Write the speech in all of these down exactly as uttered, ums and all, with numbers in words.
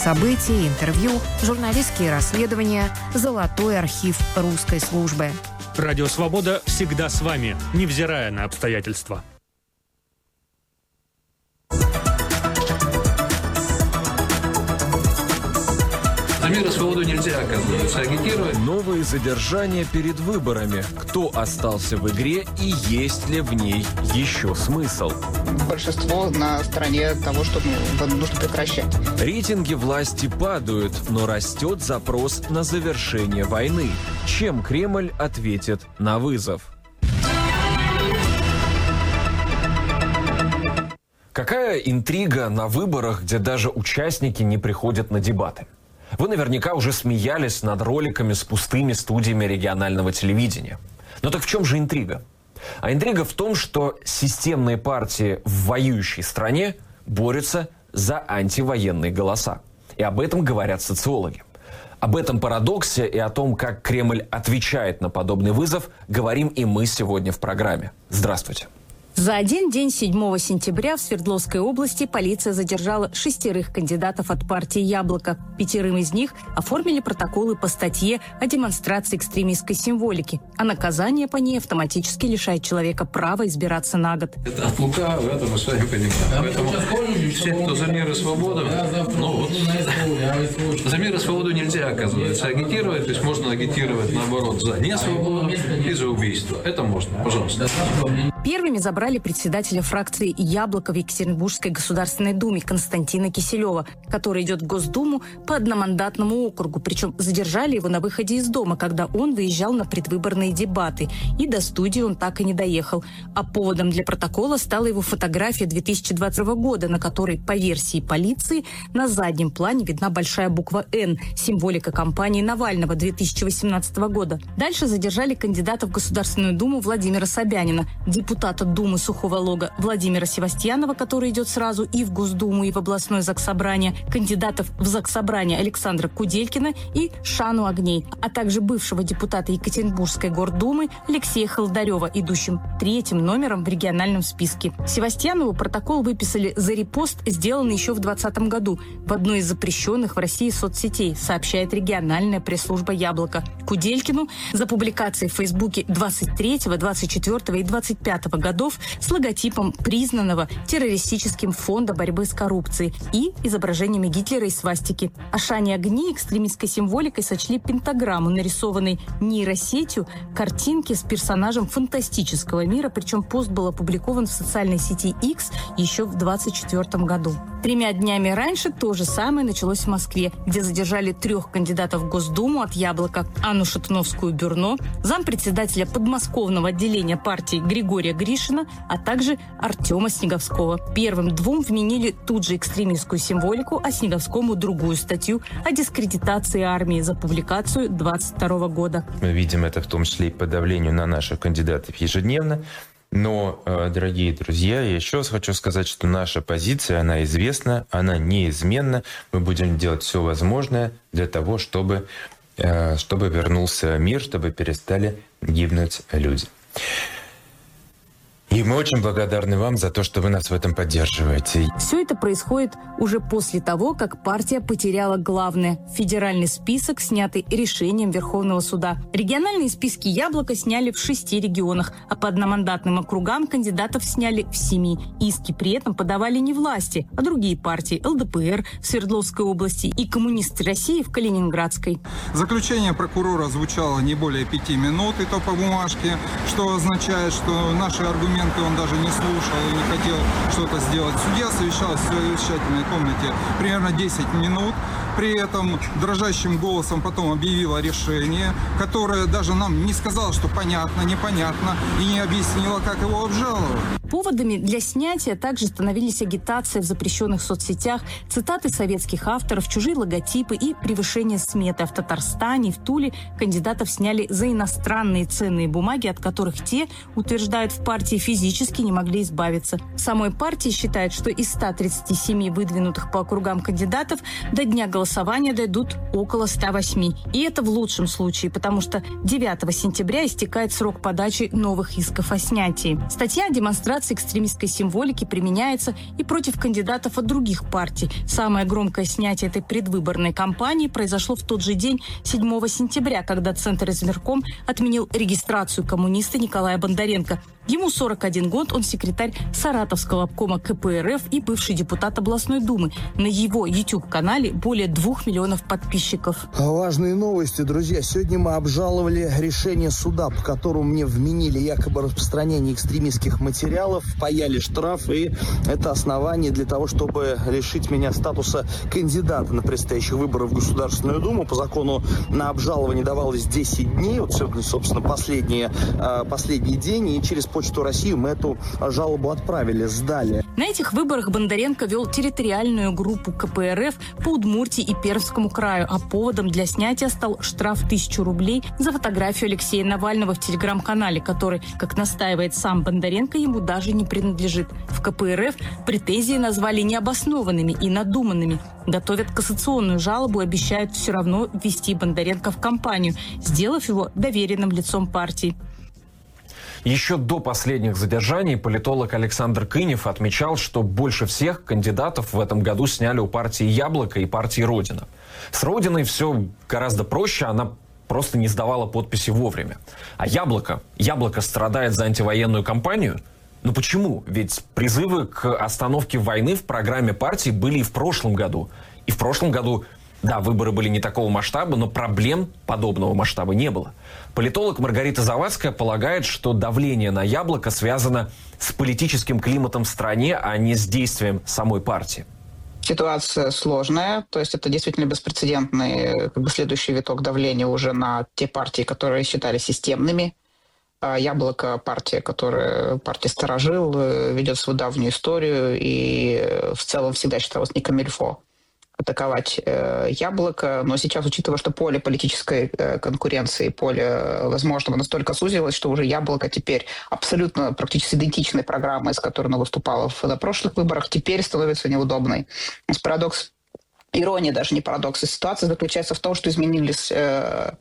событий, интервью, журналистские расследования, золотой архив русской службы. Радио «Свобода» всегда с вами, невзирая на обстоятельства. За мир и свободу нельзя, оказывается, агитировать. Новые задержания перед выборами. Кто остался в игре и есть ли в ней еще смысл? Большинство на стороне того, что ну, нужно прекращать. Рейтинги власти падают, но растет запрос на завершение войны. Чем Кремль ответит на вызов? Какая интрига на выборах, где даже участники не приходят на дебаты? Вы наверняка уже смеялись над роликами с пустыми студиями регионального телевидения. Но так в чем же интрига? А интрига в том, что системные партии в воюющей стране борются за антивоенные голоса. И об этом говорят социологи. Об этом парадоксе и о том, как Кремль отвечает на подобный вызов, говорим и мы сегодня в программе. Здравствуйте. За один день седьмого сентября в Свердловской области полиция задержала шестерых кандидатов от партии «Яблоко». Пятерым из них оформили протоколы по статье о демонстрации экстремистской символики, а наказание по ней автоматически лишает человека права избираться на год. Это от лукавого, это мы с вами понимаем. Поэтому все, кто за мир и свободу, ну вот, за мир и свободу нельзя, оказывается, агитировать, то есть можно агитировать, наоборот, за несвободу и за убийство. Это можно, пожалуйста. Первыми забрали председателя фракции «Яблоко» в Екатеринбургской Государственной Думе Константина Киселева, который идет в Госдуму по одномандатному округу. Причем задержали его на выходе из дома, когда он выезжал на предвыборные дебаты. И до студии он так и не доехал. А поводом для протокола стала его фотография две тысячи двадцатого года, на которой, по версии полиции, на заднем плане видна большая буква «Н», символика кампании Навального две тысячи восемнадцатого года. Дальше задержали кандидата в Государственную Думу Владимира Собянина, депутата Думы Сухого Лога Владимира Севастьянова, который идет сразу и в Госдуму, и в областное заксобрание, кандидатов в заксобрание Александра Куделькина и Шану Огней, а также бывшего депутата Екатеринбургской гордумы Алексея Холодарева, идущим третьим номером в региональном списке. Севастьянову протокол выписали за репост, сделанный еще в двадцатом году в одной из запрещенных в России соцсетей, сообщает региональная пресс-служба «Яблоко». Куделькину за публикации в Фейсбуке двадцать третьего, двадцать четвёртого и двадцать пятого годов с логотипом признанного террористическим фонда борьбы с коррупцией и изображениями Гитлера и свастики. А Шане Огней экстремистской символикой сочли пентаграмму, нарисованной нейросетью, картинки с персонажем фантастического мира, причем пост был опубликован в социальной сети X еще в двадцать четвёртом году. Тремя днями раньше то же самое началось в Москве, где задержали трех кандидатов в Госдуму от «Яблока» Анну Шатуновскую-Бюрно, зампредседателя подмосковного отделения партии Григория Гришина, а также Артема Снеговского. Первым двум вменили тут же экстремистскую символику, а Снеговскому другую статью о дискредитации армии за публикацию двадцать второго года. Мы видим это в том числе и по давлению на наших кандидатов ежедневно. Но, дорогие друзья, я еще раз хочу сказать, что наша позиция, она известна, она неизменна. Мы будем делать все возможное для того, чтобы, чтобы вернулся мир, чтобы перестали гибнуть люди. И мы очень благодарны вам за то, что вы нас в этом поддерживаете. Все это происходит уже после того, как партия потеряла главное – федеральный список, снятый решением Верховного суда. Региональные списки «Яблоко» сняли в шести регионах, а по одномандатным округам кандидатов сняли в семи. Иски при этом подавали не власти, а другие партии – эл дэ пэ эр в Свердловской области и коммунисты России в Калининградской. Заключение прокурора звучало не более пяти минут, и то по бумажке, что означает, что наши аргументы он даже не слушал и не хотел что-то сделать. Судья совещалась в совещательной комнате примерно десять минут. При этом дрожащим голосом потом объявила решение, которое даже нам не сказало, что понятно, непонятно, и не объяснила, как его обжаловать. Поводами для снятия также становились агитация в запрещенных соцсетях, цитаты советских авторов, чужие логотипы и превышение сметы. А в Татарстане и в Туле кандидатов сняли за иностранные ценные бумаги, от которых те, утверждают в партии, физически не могли избавиться. В самой партии считают, что из ста тридцати семи выдвинутых по округам кандидатов до дня голосования дойдут около ста восьми. И это в лучшем случае, потому что девятого сентября истекает срок подачи новых исков о снятии. Статья о демонстрации организаций экстремистской символики применяется и против кандидатов от других партий. Самое громкое снятие этой предвыборной кампании произошло в тот же день, седьмого сентября, когда Центр избирком отменил регистрацию коммуниста Николая Бондаренко. Ему сорок один год, он секретарь Саратовского обкома ка пэ эр эф и бывший депутат областной думы. На его YouTube-канале более двух миллионов подписчиков. Важные новости, друзья. Сегодня мы обжаловали решение суда, по которому мне вменили якобы распространение экстремистских материалов, паяли штраф, и это основание для того, чтобы лишить меня статуса кандидата на предстоящих выборах в Государственную Думу. По закону на обжалование давалось десять дней. Вот сегодня, собственно, последний, последний день, и через Почту России мы эту жалобу отправили, сдали. На этих выборах Бондаренко вел территориальную группу ка пэ эр эф по Удмуртии и Пермскому краю, а поводом для снятия стал штраф тысячу рублей за фотографию Алексея Навального в телеграм-канале, который, как настаивает сам Бондаренко, ему даже не принадлежит. В ка пэ эр эф претензии назвали необоснованными и надуманными. Готовят кассационную жалобу и обещают все равно ввести Бондаренко в кампанию, сделав его доверенным лицом партии. Еще до последних задержаний политолог Александр Кынев отмечал, что больше всех кандидатов в этом году сняли у партии «Яблоко» и партии «Родина». С «Родиной» все гораздо проще, она просто не сдавала подписи вовремя. А «Яблоко»? «Яблоко» страдает за антивоенную кампанию? Ну почему? Ведь призывы к остановке войны в программе партии были и в прошлом году. И в прошлом году... Да, выборы были не такого масштаба, но проблем подобного масштаба не было. Политолог Маргарита Завадская полагает, что давление на «Яблоко» связано с политическим климатом в стране, а не с действием самой партии. Ситуация сложная, то есть это действительно беспрецедентный как бы, следующий виток давления уже на те партии, которые считали системными. «Яблоко» — партия, которая партия старожил, ведет свою давнюю историю и в целом всегда считалась не камильфо атаковать э, «Яблоко», но сейчас, учитывая, что поле политической э, конкуренции, поле возможного настолько сузилось, что уже «Яблоко» теперь абсолютно практически идентичной программой, с которой оно выступало в, на прошлых выборах, теперь становится неудобной. Парадокс, ирония даже, не парадокс, ситуация заключается в том, что изменились... Э,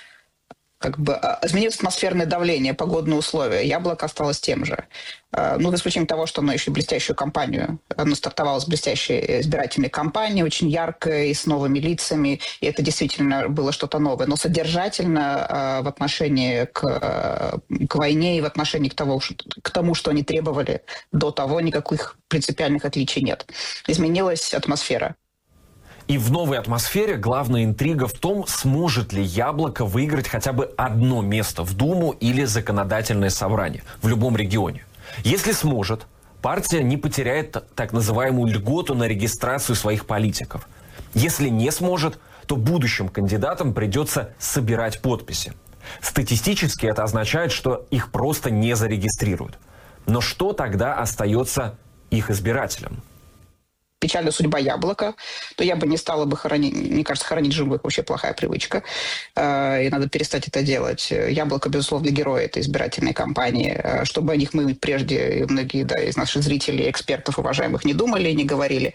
как бы изменилось атмосферное давление, погодные условия. «Яблоко» осталось тем же. Ну, за исключением того, что оно еще блестящую кампанию. Оно стартовало с блестящей избирательной кампанией, очень яркой, с новыми лицами. И это действительно было что-то новое. Но содержательно в отношении к, к войне и в отношении к, того, к тому, что они требовали до того, никаких принципиальных отличий нет. Изменилась атмосфера. И в новой атмосфере главная интрига в том, сможет ли «Яблоко» выиграть хотя бы одно место в Думу или законодательное собрание в любом регионе. Если сможет, партия не потеряет так называемую льготу на регистрацию своих политиков. Если не сможет, то будущим кандидатам придется собирать подписи. Статистически это означает, что их просто не зарегистрируют. Но что тогда остается их избирателям? Печальная судьба «Яблока», то я бы не стала бы хоронить, мне кажется, хоронить живых вообще плохая привычка, и надо перестать это делать. «Яблоко», безусловно, герои этой избирательной кампании, чтобы о них мы прежде, многие да, из наших зрителей, экспертов уважаемых не думали, не говорили.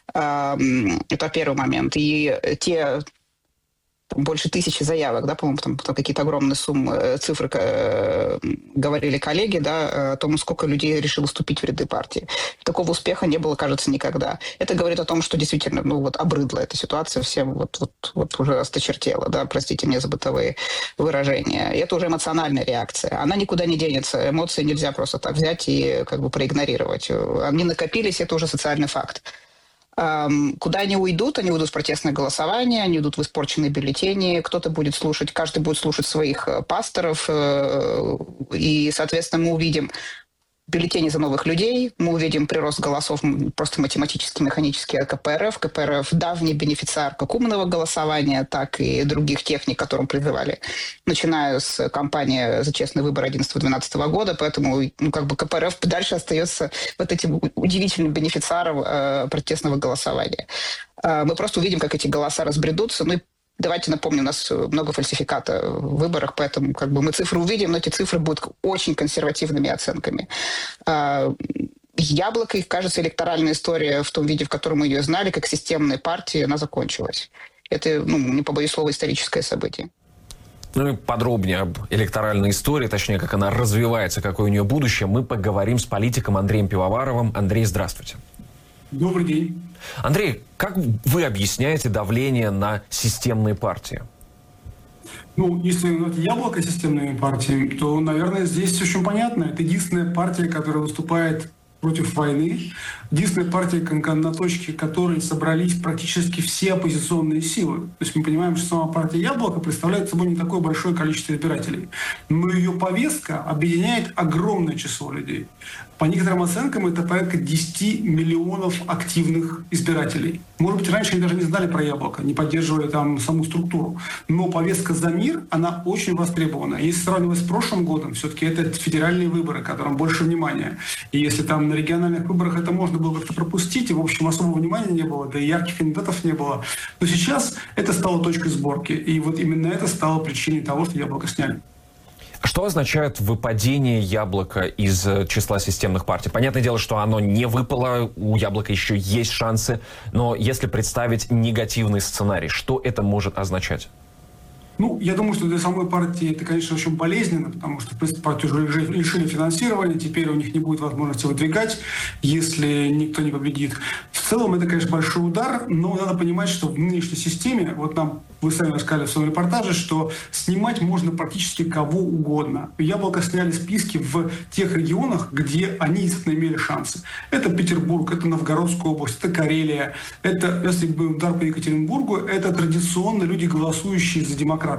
Это первый момент. И те... больше тысячи заявок, да, по-моему, там, там какие-то огромные суммы, цифры э, говорили коллеги, да, о том, сколько людей решило вступить в ряды партии. Такого успеха не было, кажется, никогда. Это говорит о том, что действительно, ну, вот обрыдла эта ситуация, всем вот, вот, вот уже осточертела, да, простите мне за бытовые выражения. И это уже эмоциональная реакция. Она никуда не денется. Эмоции нельзя просто так взять и как бы проигнорировать. Они накопились, это уже социальный факт. Куда они уйдут? Они уйдут в протестное голосование, они уйдут в испорченные бюллетени, кто-то будет слушать, каждый будет слушать своих пасторов, и, соответственно, мы увидим бюллетени за новых людей, мы увидим прирост голосов просто математически, механически от ка пэ эр эф. ка пэ эр эф – давний бенефициар как умного голосования, так и других техник, которым призывали, начиная с кампании за честный выбор одиннадцатого-двенадцатого года, поэтому ну, как бы ка пэ эр эф дальше остается вот этим удивительным бенефициаром э, протестного голосования. Э, мы просто увидим, как эти голоса разбредутся, ну и давайте напомню, у нас много фальсификата в выборах, поэтому как бы мы цифры увидим, но эти цифры будут очень консервативными оценками. «Яблоко», и, кажется, электоральная история в том виде, в котором мы ее знали, как системная партия, она закончилась. Это, ну, не побоюсь слова, историческое событие. Ну и подробнее об электоральной истории, точнее, как она развивается, какое у нее будущее, мы поговорим с политиком Андреем Пивоваровым. Андрей, здравствуйте. Добрый день. Андрей, как вы объясняете давление на системные партии? Ну, если назвать «Яблоко» системными партиями, то, наверное, здесь очень понятно. Это единственная партия, которая выступает против войны, единственная партия, на точке которой собрались практически все оппозиционные силы. То есть мы понимаем, что сама партия «Яблоко» представляет собой не такое большое количество избирателей. Но ее повестка объединяет огромное число людей. По некоторым оценкам это порядка десять миллионов активных избирателей. Может быть, раньше они даже не знали про «Яблоко», не поддерживали там саму структуру. Но повестка за мир, она очень востребована. Если сравнивать с прошлым годом, все-таки это федеральные выборы, которым больше внимания. И если там на региональных выборах это можно было как-то пропустить, и, в общем, особого внимания не было, да и ярких кандидатов не было, то сейчас это стало точкой сборки. И вот именно это стало причиной того, что «Яблоко» сняли. Что означает выпадение «Яблока» из числа системных партий? Понятное дело, что оно не выпало, у «Яблока» еще есть шансы, но если представить негативный сценарий, что это может означать? Ну, я думаю, что для самой партии это, конечно, очень болезненно, потому что, в принципе, партию уже лишили финансирования, теперь у них не будет возможности выдвигать, если никто не победит. В целом, это, конечно, большой удар, но надо понимать, что в нынешней системе, вот нам, вы сами рассказали в своем репортаже, что снимать можно практически кого угодно. «Яблоко» сняли списки в тех регионах, где они действительно имели шансы. Это Петербург, это Новгородская область, это Карелия, это, если бы удар по Екатеринбургу, это традиционно люди, голосующие за демократов.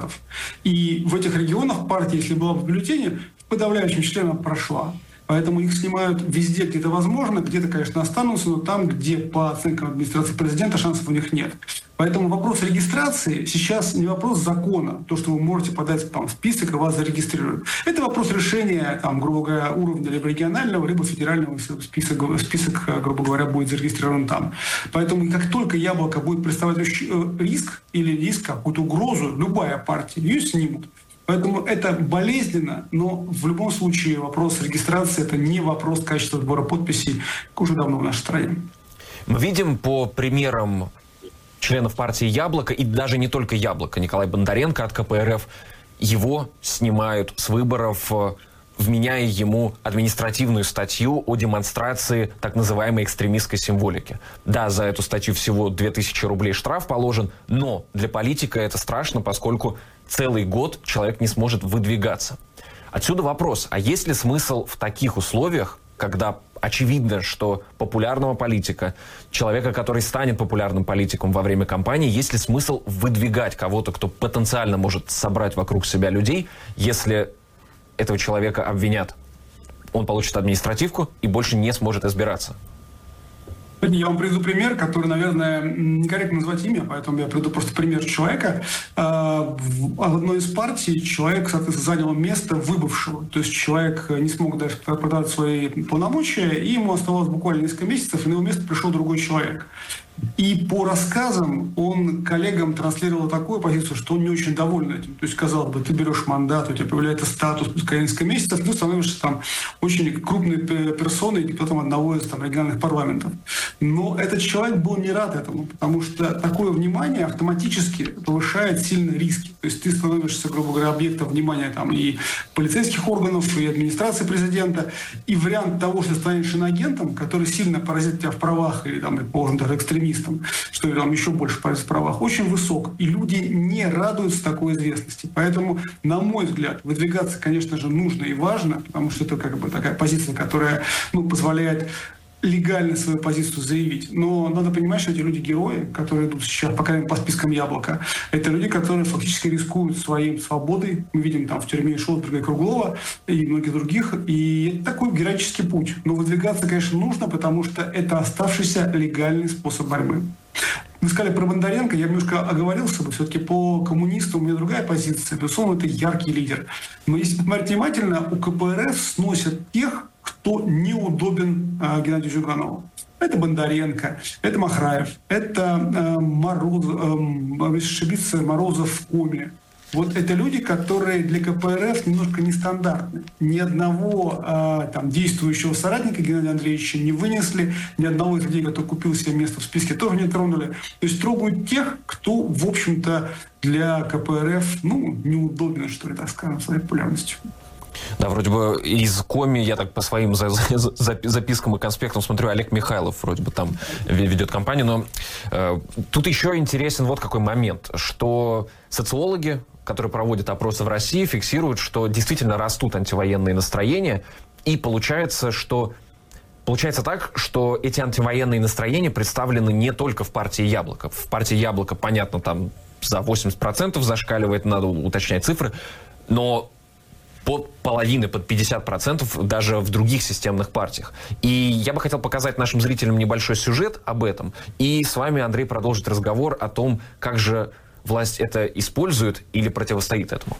И в этих регионах партия, если была в бюллетене, в подавляющем числе она прошла. Поэтому их снимают везде, где это возможно, где-то, конечно, останутся, но там, где по оценкам администрации президента шансов у них нет. Поэтому вопрос регистрации сейчас не вопрос закона, то, что вы можете подать там, список, и вас зарегистрируют. Это вопрос решения, там, грубо говоря, уровня либо регионального, либо федерального, список, список, грубо говоря, будет зарегистрирован там. Поэтому как только «Яблоко» будет представлять риск или риск, какую-то угрозу, любая партия, ее снимут. Поэтому это болезненно, но в любом случае вопрос регистрации – это не вопрос качества сбора подписей уже давно в нашей стране. Мы видим по примерам членов партии «Яблоко», и даже не только «Яблоко», Николай Бондаренко от ка пэ эр эф, его снимают с выборов, вменяя ему административную статью о демонстрации так называемой экстремистской символики. Да, за эту статью всего две тысячи рублей штраф положен, но для политика это страшно, поскольку целый год человек не сможет выдвигаться. Отсюда вопрос, а есть ли смысл в таких условиях, когда очевидно, что популярного политика, человека, который станет популярным политиком во время кампании, есть ли смысл выдвигать кого-то, кто потенциально может собрать вокруг себя людей, если этого человека обвинят, он получит административку и больше не сможет избираться? Я вам приведу пример, который, наверное, некорректно назвать имя, поэтому я приведу просто пример человека. В одной из партий человек, соответственно, занял место выбывшего. То есть человек не смог дальше продать свои полномочия, и ему оставалось буквально несколько месяцев, и на его место пришел другой человек. И по рассказам он коллегам транслировал такую позицию, что он не очень доволен этим. То есть, казалось бы, ты берешь мандат, у тебя появляется статус, пускай несколько месяцев, ты становишься там очень крупной персоной, депутатом одного из там, региональных парламентов. Но этот человек был не рад этому, потому что такое внимание автоматически повышает сильно риски. То есть ты становишься, грубо говоря, объектом внимания там, и полицейских органов, и администрации президента. И вариант того, что ты станешь иноагентом, который сильно поразит тебя в правах, или там, положен даже экстремистом, что там еще больше поразит в правах, очень высок. И люди не радуются такой известности. Поэтому, на мой взгляд, выдвигаться, конечно же, нужно и важно, потому что это как бы такая позиция, которая ну, позволяет легально свою позицию заявить. Но надо понимать, что эти люди герои, которые идут сейчас, по крайней мере, по спискам «Яблока», это люди, которые фактически рискуют своей свободой. Мы видим там в тюрьме Шолдберга и Круглова и многих других. И это такой героический путь. Но выдвигаться, конечно, нужно, потому что это оставшийся легальный способ борьбы. Вы сказали про Бондаренко, я немножко оговорился бы. Все-таки по коммунистам у меня другая позиция. Безусловно, это яркий лидер. Но если посмотреть внимательно, у ка пэ эр эф сносят тех, кто неудобен э, Геннадию Зюганову. Это Бондаренко, это Махраев, это э, Мороз, э, ошибиться, Морозов в Коме. Вот это люди, которые для ка пэ эр эф немножко нестандартны. Ни одного э, там, действующего соратника Геннадия Андреевича не вынесли, ни одного из людей, который купил себе место в списке, тоже не тронули. То есть трогают тех, кто, в общем-то, для ка пэ эр эф, ну, неудобен, что ли, так скажем, своей популярностью. Да, вроде бы из Коми, я так по своим за, за, за, запискам и конспектам смотрю, Олег Михайлов вроде бы там ведет кампанию, но э, тут еще интересен вот какой момент, что социологи, которые проводят опросы в России, фиксируют, что действительно растут антивоенные настроения, и получается, что Получается так, что эти антивоенные настроения представлены не только в партии «Яблоко». В партии «Яблоко», понятно, там за восемьдесят процентов зашкаливает, надо уточнять цифры, но под половины, под пятьдесят процентов даже в других системных партиях. И я бы хотел показать нашим зрителям небольшой сюжет об этом. И с вами, Андрей, продолжит разговор о том, как же власть это использует или противостоит этому.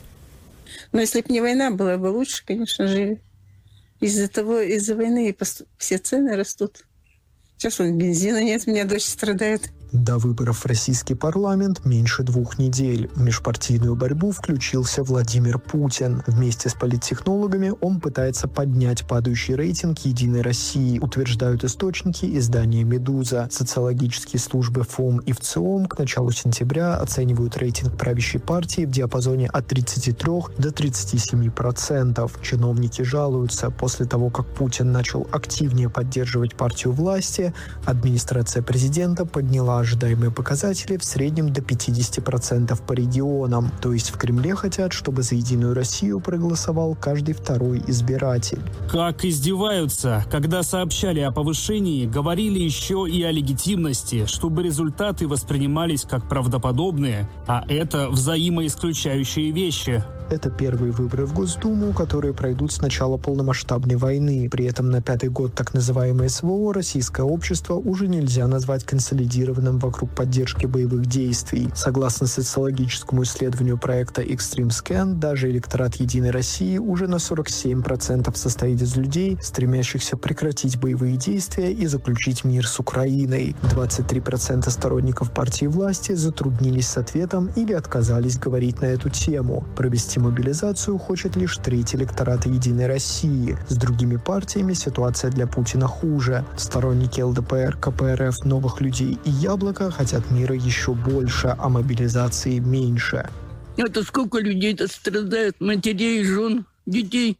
Но если бы не война, было бы лучше, конечно же. Из-за того, из-за войны все цены растут. Сейчас вон бензина нет, у меня дочь страдает. До выборов в российский парламент меньше двух недель. В межпартийную борьбу включился Владимир Путин. Вместе с политтехнологами он пытается поднять падающий рейтинг «Единой России», утверждают источники издания «Медуза». Социологические службы ФОМ и ВЦИОМ к началу сентября оценивают рейтинг правящей партии в диапазоне от тридцати трёх до тридцати семи процентов. Чиновники жалуются, после того, как Путин начал активнее поддерживать партию власти, администрация президента подняла ожидаемые показатели в среднем до пятидесяти процентов по регионам. То есть в Кремле хотят, чтобы за «Единую Россию» проголосовал каждый второй избиратель. Как издеваются, когда сообщали о повышении, говорили еще и о легитимности, чтобы результаты воспринимались как правдоподобные, а это взаимоисключающие вещи. Это первые выборы в Госдуму, которые пройдут с начала полномасштабной войны. При этом на пятый год так называемое СВО российское общество уже нельзя назвать консолидированным вокруг поддержки боевых действий. Согласно социологическому исследованию проекта Extreme Scan, даже электорат «Единой России» уже на сорок семь процентов состоит из людей, стремящихся прекратить боевые действия и заключить мир с Украиной. двадцать три процента сторонников партии власти затруднились с ответом или отказались говорить на эту тему. Провести мобилизацию хочет лишь треть электората «Единой России». С другими партиями ситуация для Путина хуже. Сторонники эл дэ пэ эр, ка пэ эр эф, «Новых людей» и «Яблоко» хотят мира еще больше, а мобилизации меньше. Это сколько людей-то страдает, матерей, жен, детей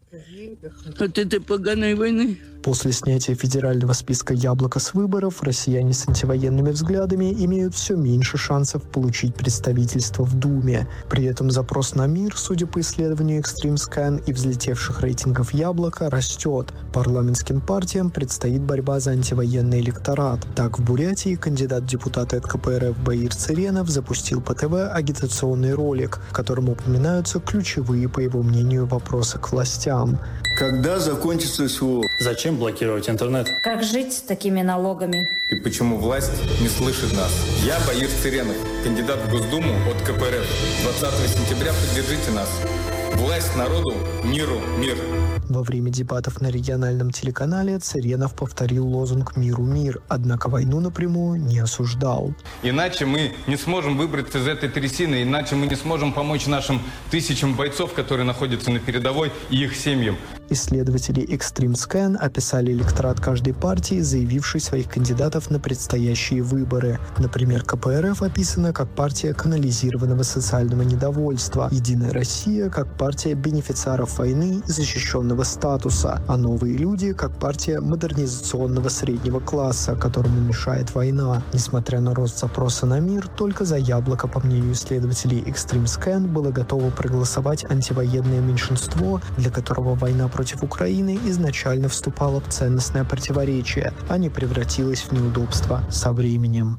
от этой поганой войны. После снятия федерального списка «Яблоко» с выборов россияне с антивоенными взглядами имеют все меньше шансов получить представительство в Думе. При этом запрос на мир, судя по исследованию Extreme Scan и взлетевших рейтингов «Яблоко», растет. Парламентским партиям предстоит борьба за антивоенный электорат. Так, в Бурятии кандидат в депутаты от ка пэ эр эф Баир Цыренов запустил по ТВ агитационный ролик, в котором упоминаются ключевые, по его мнению, вопросы к властям. Когда закончится СВО? Зачем блокировать интернет? Как жить с такими налогами? И почему власть не слышит нас? Я Баир Цыренов, кандидат в Госдуму от ка пэ эр эф. двадцатого сентября поддержите нас. Власть народу, миру, мир. Во время дебатов на региональном телеканале Цыренов повторил лозунг «Миру мир», однако войну напрямую не осуждал. Иначе мы не сможем выбраться из этой трясины, иначе мы не сможем помочь нашим тысячам бойцов, которые находятся на передовой, и их семьям. Исследователи Extreme Scan описали электорат каждой партии, заявившей своих кандидатов на предстоящие выборы. Например, ка пэ эр эф описана как партия канализированного социального недовольства, «Единая Россия» как партия бенефициаров войны и защищенного статуса, а «Новые люди» как партия модернизационного среднего класса, которому мешает война. Несмотря на рост запроса на мир, только за «Яблоко», по мнению исследователей Extreme Scan, было готово проголосовать антивоенное меньшинство, для которого война против Украины изначально вступала в ценностное противоречие, а не превратилась в неудобство со временем.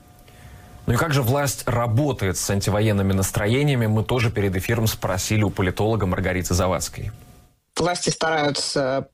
Ну и как же власть работает с антивоенными настроениями, мы тоже перед эфиром спросили у политолога Маргариты Завадской. Власти стараются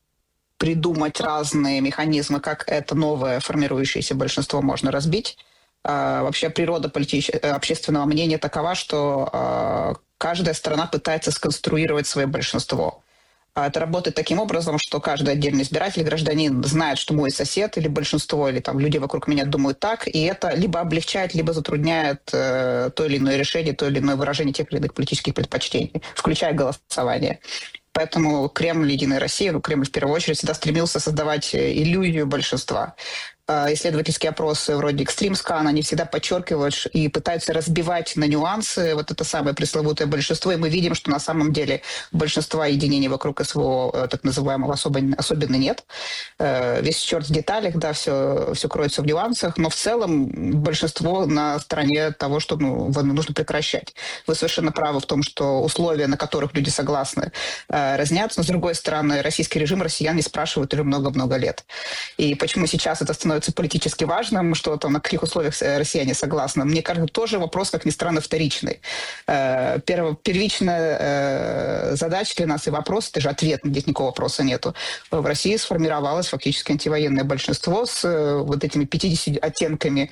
придумать разные механизмы, как это новое формирующееся большинство можно разбить. Вообще природа политич... общественного мнения такова, что каждая страна пытается сконструировать свое большинство. Это работает таким образом, что каждый отдельный избиратель, гражданин знает, что мой сосед или большинство, или там люди вокруг меня думают так, и это либо облегчает, либо затрудняет э, то или иное решение, то или иное выражение тех или иных политических предпочтений, включая голосование. Поэтому Кремль, Единая Россия, ну, Кремль в первую очередь всегда стремился создавать иллюзию большинства. Исследовательские опросы вроде Extreme.scan, они всегда подчеркивают и пытаются разбивать на нюансы вот это самое пресловутое большинство, и мы видим, что на самом деле большинства единений вокруг СВО, так называемого, особо, особенно нет. Весь черт в деталях, да, все, все кроется в нюансах, но в целом большинство на стороне того, что ну, войну нужно прекращать. Вы совершенно правы в том, что условия, на которых люди согласны, разнятся, но с другой стороны, российский режим россиян не спрашивают уже много-много лет. И почему сейчас это становится политически важным, что там на каких условиях россияне согласны. Мне кажется, тоже вопрос, как ни странно, вторичный. Перво, первичная задача для нас и вопрос, это же ответ, здесь никакого вопроса нету. В России сформировалось фактически антивоенное большинство с вот этими пятьюдесятью оттенками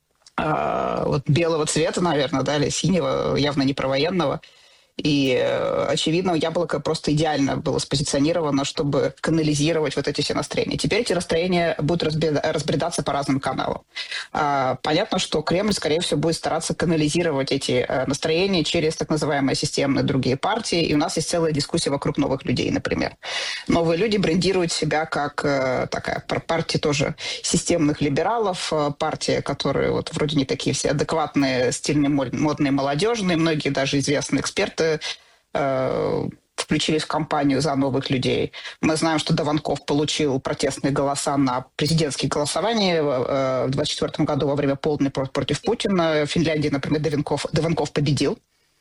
вот белого цвета, наверное, да, или синего, явно не провоенного. И, очевидно, Яблоко просто идеально было спозиционировано, чтобы канализировать вот эти все настроения. Теперь эти настроения будут разбредаться по разным каналам. Понятно, что Кремль, скорее всего, будет стараться канализировать эти настроения через так называемые системные другие партии. И у нас есть целая дискуссия вокруг новых людей, например. Новые люди брендируют себя как такая партия тоже системных либералов, партия, которые вот вроде не такие все адекватные, стильные, модные, молодежные. Многие даже известные эксперты включились в кампанию за новых людей. Мы знаем, что Дованков получил протестные голоса на президентские голосования в двадцать четвёртом году во время полной против Путина. В Финляндии, например, Дованков, Дованков победил.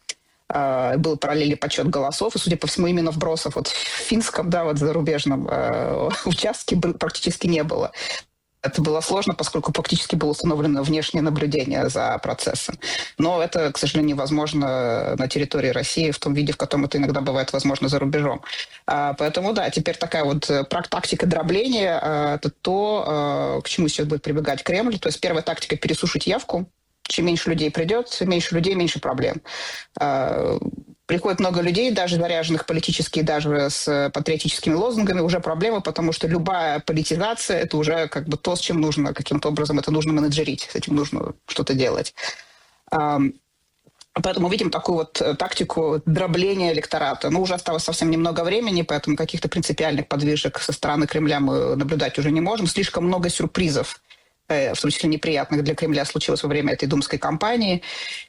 Был параллельный подсчет голосов, и, судя по всему, именно вбросов вот в финском, да, вот зарубежном участке практически не было. Это было сложно, поскольку фактически было установлено внешнее наблюдение за процессом. Но это, к сожалению, невозможно на территории России в том виде, в котором это иногда бывает возможно за рубежом. Поэтому, да, теперь такая вот тактика дробления – это то, к чему сейчас будет прибегать Кремль. То есть первая тактика – пересушить явку. Чем меньше людей придет, меньше людей, меньше проблем. Приходит много людей, даже заряженных политически, даже с патриотическими лозунгами, уже проблемы, потому что любая политизация – это уже как бы то, с чем нужно, каким-то образом это нужно менеджерить, с этим нужно что-то делать. Поэтому видим такую вот тактику дробления электората. Ну, уже осталось совсем немного времени, поэтому каких-то принципиальных подвижек со стороны Кремля мы наблюдать уже не можем. Слишком много сюрпризов, в том числе неприятных для Кремля, случилось во время этой думской кампании.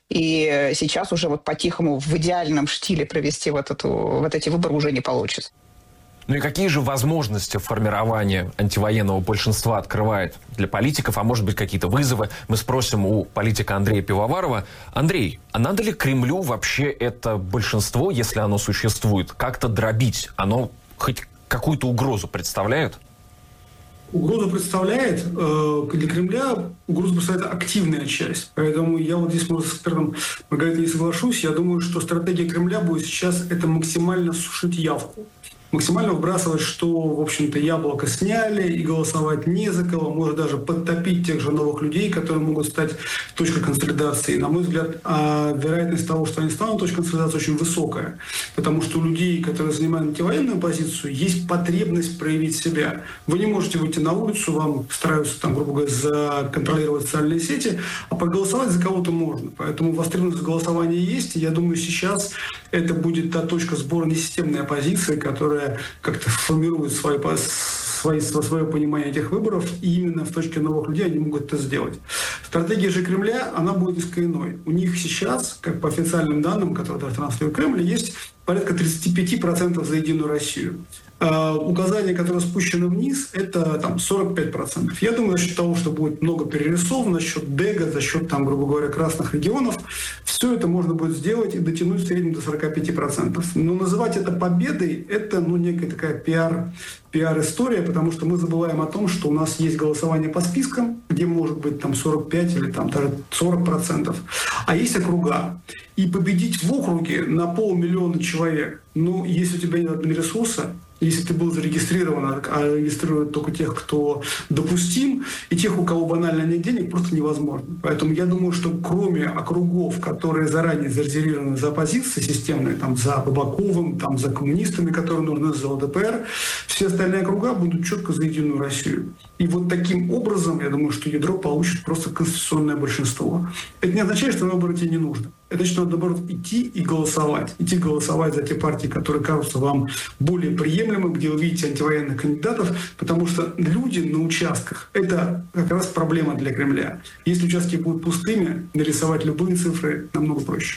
И сейчас уже вот по-тихому в идеальном штиле провести вот, эту, вот эти выборы уже не получится. Ну и какие же возможности формирования антивоенного большинства открывает для политиков, а может быть какие-то вызовы? Мы спросим у политика Андрея Пивоварова. Андрей, а надо ли Кремлю вообще это большинство, если оно существует, как-то дробить? Оно хоть какую-то угрозу представляет? Угрозу представляет, э, для Кремля угрозу представляет активная часть. Поэтому я вот здесь, может, с экспертом Маргаритой не соглашусь. Я думаю, что стратегия Кремля будет сейчас это максимально сушить явку. Максимально выбрасывать, что, в общем-то, Яблоко сняли, и голосовать не за кого, может даже подтопить тех же новых людей, которые могут стать точкой консолидации. На мой взгляд, а вероятность того, что они станут точкой консолидации, очень высокая. Потому что у людей, которые занимают антивоенную позицию, есть потребность проявить себя. Вы не можете выйти на улицу, вам стараются, там, грубо говоря, законтролировать социальные сети, а проголосовать за кого-то можно. Поэтому востребованность голосования есть, и я думаю, сейчас это будет та точка сбора несистемной оппозиции, которая как-то формирует свои, свои, свое понимание этих выборов, и именно в точке новых людей они могут это сделать. Стратегия же Кремля, она будет несколько иной. У них сейчас, как по официальным данным, которые транслирует Кремль, есть порядка тридцать пять процентов за Единую Россию. Uh, указания, которые спущены вниз, это там сорок пять процентов. Я думаю, за счет того, что будет много перерисовано, за счет ДЭГа, за счет, там, грубо говоря, красных регионов, все это можно будет сделать и дотянуть в среднем до сорок пять процентов. Но называть это победой, это ну, некая такая пиар, пиар-история, потому что мы забываем о том, что у нас есть голосование по спискам, где может быть там сорок пять или там даже сорок процентов, а есть округа. И победить в округе на полмиллиона человек, ну, если у тебя нет ресурса, Если ты был зарегистрирован, а регистрируют только тех, кто допустим, и тех, у кого банально нет денег, просто невозможно. Поэтому я думаю, что кроме округов, которые заранее зарезервированы за оппозиции системные, там, за Бабаковым, там, за коммунистами, которые нужны за ЛДПР, все остальные округа будут четко за Единую Россию. И вот таким образом, я думаю, что ядро получит просто конституционное большинство. Это не означает, что на выборы идти не нужно. Это значит, что надо, наоборот, идти и голосовать. Идти голосовать за те партии, которые кажутся вам более приемлемым, где вы видите антивоенных кандидатов, потому что люди на участках – это как раз проблема для Кремля. Если участки будут пустыми, нарисовать любые цифры намного проще.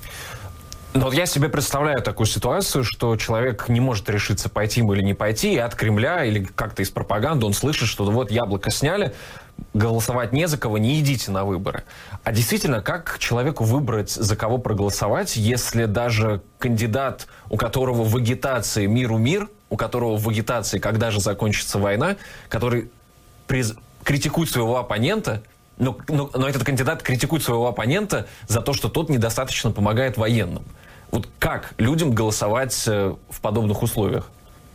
Но вот я себе представляю такую ситуацию, что человек не может решиться, пойти ему или не пойти, и от Кремля или как-то из пропаганды он слышит, что вот яблоко сняли, голосовать не за кого, не идите на выборы. А действительно, как человеку выбрать, за кого проголосовать, если даже кандидат, у которого в агитации «Миру мир», у которого в агитации «Когда же закончится война», который приз... критикует своего оппонента, но, но, но этот кандидат критикует своего оппонента за то, что тот недостаточно помогает военным. Вот как людям голосовать в подобных условиях?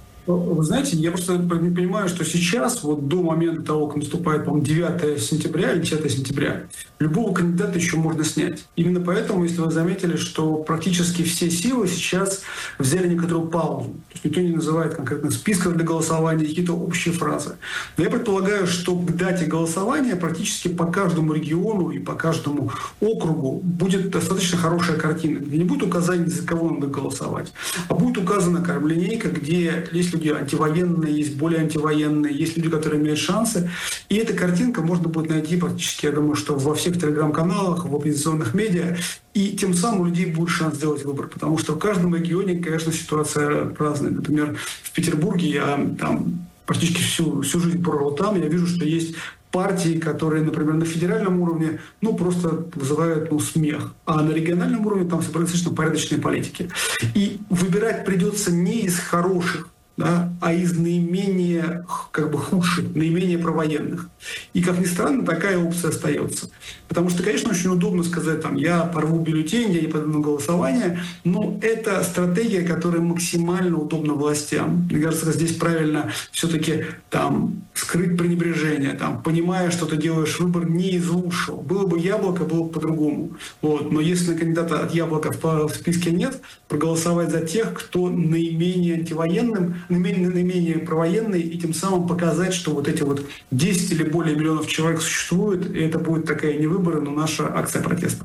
Вы знаете, я просто не понимаю, что сейчас, вот до момента того, как наступает, по-моему, девятое сентября или десятое сентября, любого кандидата еще можно снять. Именно поэтому, если вы заметили, что практически все силы сейчас взяли некоторую паузу. То есть никто не называет конкретных списков для голосования, какие-то общие фразы. Но я предполагаю, что к дате голосования практически по каждому региону и по каждому округу будет достаточно хорошая картина, где не будет указаний, за кого надо голосовать, а будет указана линейка, где есть люди антивоенные, есть более антивоенные, есть люди, которые имеют шансы. И эта картинка можно будет найти практически, я думаю, что во всех телеграм-каналах, в оппозиционных медиа. И тем самым у людей будет шанс сделать выбор. Потому что в каждом регионе, конечно, ситуация разная. Например, в Петербурге я там практически всю, всю жизнь прожил там, я вижу, что есть партии, которые, например, на федеральном уровне, ну, просто вызывают, ну, смех. А на региональном уровне там достаточно порядочные политики. И выбирать придется не из хороших, да, а из наименее как бы худших, наименее провоенных. И, как ни странно, такая опция остается. Потому что, конечно, очень удобно сказать, там, я порву бюллетень, я не пойду на голосование, но это стратегия, которая максимально удобна властям. Мне кажется, здесь правильно все-таки там скрыть пренебрежение, там, понимая, что ты делаешь выбор не из лучшего. Было бы яблоко, было бы по-другому. Вот. Но если кандидата от яблока в списке нет, проголосовать за тех, кто наименее антивоенным, наименее, наименее провоенный, и тем самым показать, что вот эти вот десять или более миллионов человек существуют, и это будет такая не выборы, но наша акция протеста.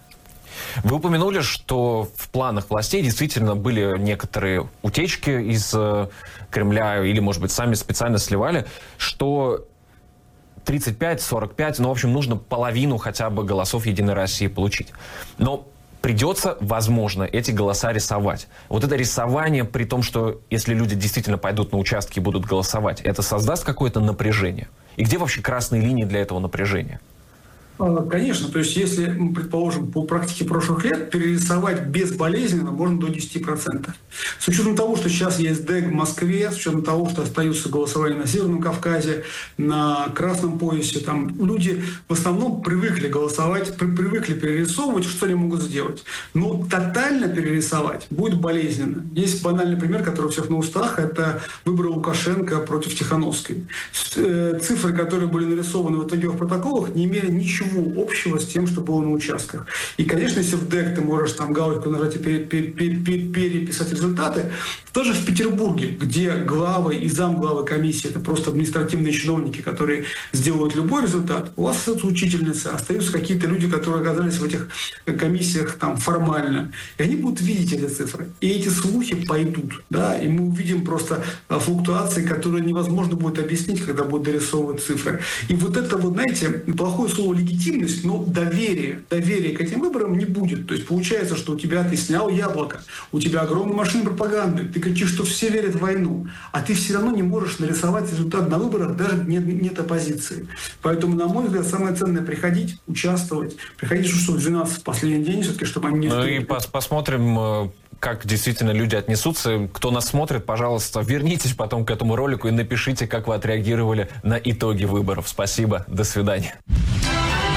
Вы упомянули, что в планах властей действительно были некоторые утечки из э, Кремля, или, может быть, сами специально сливали, что тридцать пять сорок пять, ну, в общем, нужно половину хотя бы голосов Единой России получить. Но придется, возможно, эти голоса рисовать. Вот это рисование, при том, что если люди действительно пойдут на участки и будут голосовать, это создаст какое-то напряжение? И где вообще красные линии для этого напряжения? Конечно, то есть если, предположим, по практике прошлых лет перерисовать безболезненно можно до десяти процентов. С учетом того, что сейчас есть ДЭГ в Москве, с учетом того, что остаются голосования на Северном Кавказе, на Красном поясе, там люди в основном привыкли голосовать, при, привыкли перерисовывать, что они могут сделать. Но тотально перерисовать будет болезненно. Есть банальный пример, который у всех на устах, это выборы Лукашенко против Тихановской. Цифры, которые были нарисованы в итоговых протоколах, не имели ничего общего с тем, что было на участках. И, конечно, если в ДЭК ты можешь там галочку нажать и переписать результаты, даже в Петербурге, где главы и замглавы комиссии, это просто административные чиновники, которые сделают любой результат, у вас остаются учительницы, остаются какие-то люди, которые оказались в этих комиссиях там формально. И они будут видеть эти цифры. И эти слухи пойдут. Да? И мы увидим просто флуктуации, которые невозможно будет объяснить, когда будут дорисовывать цифры. И вот это, вот, знаете, плохое слово «легитимность», но доверие, доверие к этим выборам не будет. То есть получается, что у тебя ты снял яблоко, у тебя огромная машина пропаганды, ты кричишь, что все верят в войну, а ты все равно не можешь нарисовать результат на выборах, даже нет, нет оппозиции. Поэтому, на мой взгляд, самое ценное — приходить, участвовать, приходить в двенадцать в последний день, все-таки, чтобы они не... Ну и пос посмотрим, как действительно люди отнесутся. Кто нас смотрит, пожалуйста, вернитесь потом к этому ролику и напишите, как вы отреагировали на итоги выборов. Спасибо, до свидания.